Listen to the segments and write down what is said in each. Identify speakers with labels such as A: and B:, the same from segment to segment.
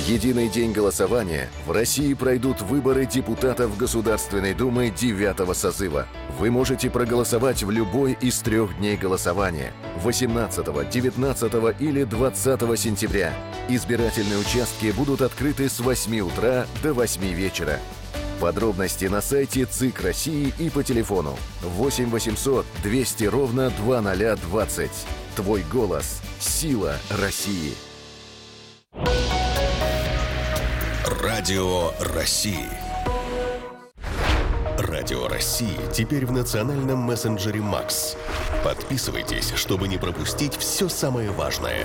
A: единый день голосования в России пройдут выборы депутатов Государственной Думы 9-го созыва. Вы можете проголосовать в любой из 3 дней голосования – 18, 19 или 20 сентября. Избирательные участки будут открыты с 8 утра до 8 вечера. Подробности на сайте ЦИК России и по телефону 8 800 200 ровно 2020. Твой голос – сила России.
B: Радио России. Радио России теперь в национальном мессенджере Макс. Подписывайтесь, чтобы не пропустить все самое важное.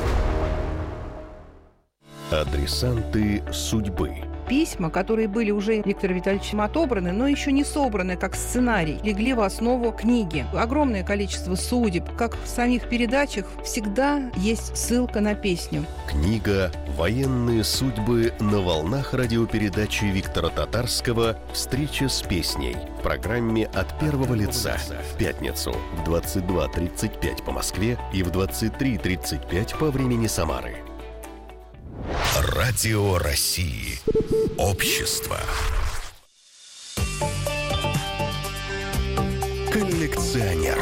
B: Адресанты судьбы.
C: Письма, которые были уже Виктором Витальевичем отобраны, но еще не собраны как сценарий, легли в основу книги. Огромное количество судеб, как в самих передачах, всегда есть ссылка на песню.
B: Книга «Военные судьбы» на волнах радиопередачи Виктора Татарского «Встреча с песней» в программе «От первого лица» в пятницу в 22:35 по Москве и в 23:35 по времени Самары. Радио России. Общество. Коллекционер.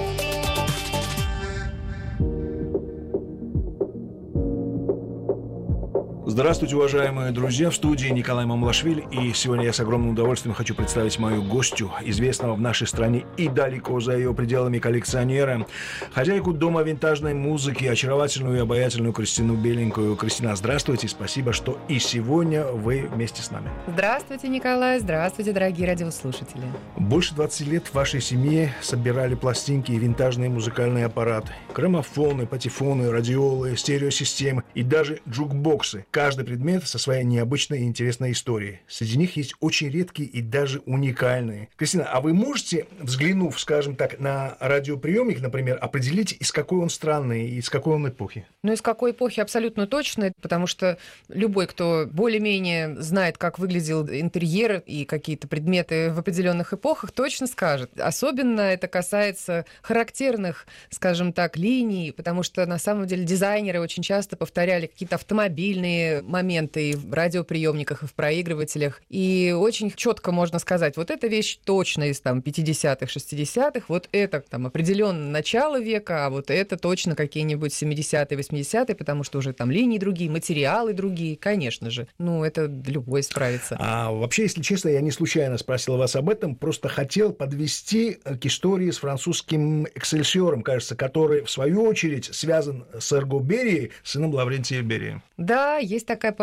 D: Здравствуйте, уважаемые друзья, в студии Николай Мамлашвили, и сегодня я с огромным удовольствием хочу представить мою гостью, известного в нашей стране и далеко за ее пределами коллекционера, хозяйку дома винтажной музыки, очаровательную и обаятельную Кристину Беленькую. Кристина, здравствуйте, спасибо, что и сегодня вы вместе с нами.
E: Здравствуйте, Николай, здравствуйте, дорогие радиослушатели. Больше
D: 20 лет в вашей семье собирали пластинки и винтажные музыкальные аппараты, граммофоны, патефоны, радиолы, стереосистемы и даже джукбоксы. Каждый предмет со своей необычной и интересной историей. Среди них есть очень редкие и даже уникальные. Кристина, а вы можете, взглянув, скажем так, на радиоприемник, например, определить, из какой он страны и из какой он эпохи?
E: Из какой эпохи абсолютно точно, потому что любой, кто более-менее знает, как выглядел интерьер и какие-то предметы в определенных эпохах, точно скажет. Особенно это касается характерных, скажем так, линий, потому что на самом деле дизайнеры очень часто повторяли какие-то автомобильные моменты и в радиоприемниках, и в проигрывателях. И очень четко можно сказать, вот эта вещь точно из 50-х, 60-х, вот это определенно начало века, а вот это точно какие-нибудь 70-е, 80-е, потому что уже линии другие, материалы другие, конечно же. Это любой справится.
D: А вообще, если честно, я не случайно спросил вас об этом, просто хотел подвести к истории с французским «Эксельсиором», кажется, который, в свою очередь, связан с Эрго Берией, сыном Лаврентия Берии.
E: Да, есть такая